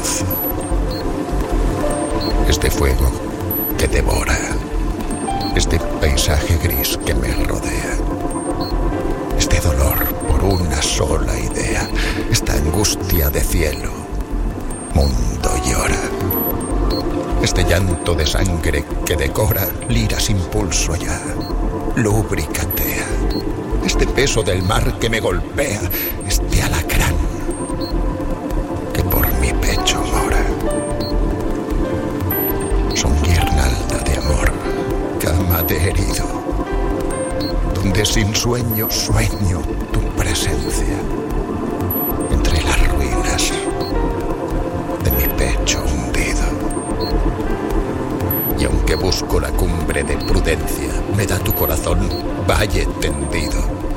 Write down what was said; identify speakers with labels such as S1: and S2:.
S1: luz. Este fuego que devora, este paisaje gris que me rodea, este dolor por una sola idea, esta angustia de cielo, mundo llora. Este llanto de sangre que decora lira sin pulso ya, lubricatea. Este peso del mar que me golpea, este alacrán que por mi pecho mora. Son guirnalda de amor, cama de herido, donde sin sueño sueño tu presencia, entre las ruinas de mi pecho hundido. Y aunque busco la cumbre de prudencia, me da tu corazón valle tendido.